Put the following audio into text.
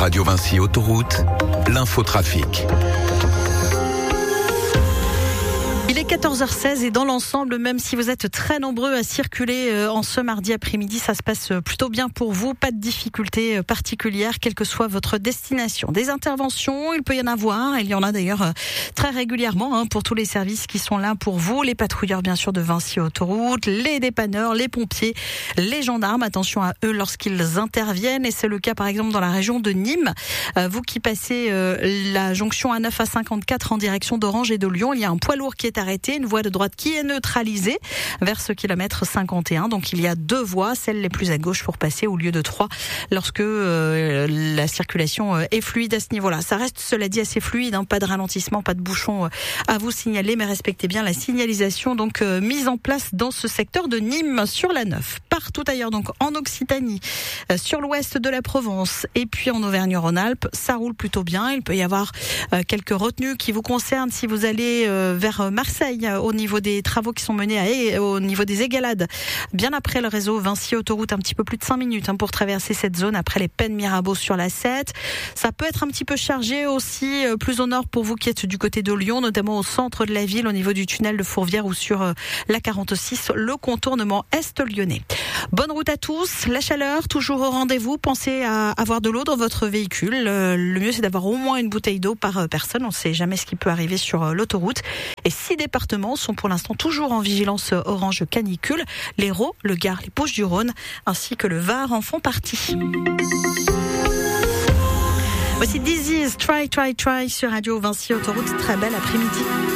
Radio Vinci Autoroute, l'infotrafic. Il est 14h16 et dans l'ensemble, même si vous êtes très nombreux à circuler en ce mardi après-midi, ça se passe plutôt bien pour vous. Pas de difficultés particulières, quelle que soit votre destination. Des interventions, il peut y en avoir. Il y en a d'ailleurs très régulièrement pour tous les services qui sont là pour vous. Les patrouilleurs, bien sûr, de Vinci Autoroute, les dépanneurs, les pompiers, les gendarmes. Attention à eux lorsqu'ils interviennent. Et c'est le cas, par exemple, dans la région de Nîmes. Vous qui passez la jonction A9 à 54 en direction d'Orange et de Lyon, il y a un poids lourd qui est arrêté, une voie de droite qui est neutralisée vers ce kilomètre 51. Donc il y a deux voies, celles les plus à gauche pour passer au lieu de trois lorsque la circulation est fluide à ce niveau-là. Ça reste, cela dit, assez fluide, pas de ralentissement, pas de bouchon à vous signaler, mais respectez bien la signalisation donc mise en place dans ce secteur de Nîmes sur la 9. Partout ailleurs, donc en Occitanie, sur l'ouest de la Provence et puis en Auvergne-Rhône-Alpes, ça roule plutôt bien. Il peut y avoir quelques retenues qui vous concernent si vous allez vers Marseille au niveau des travaux qui sont menés au niveau des Égalades. Bien après le réseau Vinci Autoroute, un petit peu plus de 5 minutes pour traverser cette zone après les Pennes Mirabeau sur la 7. Ça peut être un petit peu chargé aussi plus au nord pour vous qui êtes du côté de Lyon, notamment au centre de la ville, au niveau du tunnel de Fourvière ou sur la 46, le contournement est lyonnais. Bonne route à tous. La chaleur, toujours au rendez-vous. Pensez à avoir de l'eau dans votre véhicule. Le mieux, c'est d'avoir au moins une bouteille d'eau par personne. On ne sait jamais ce qui peut arriver sur l'autoroute. Et 6 départements sont pour l'instant toujours en vigilance orange canicule. L'Hérault, le Gard, les Bouches-du-Rhône, ainsi que le Var en font partie. Voici This Is Try sur Radio Vinci Autoroute. Très belle après-midi.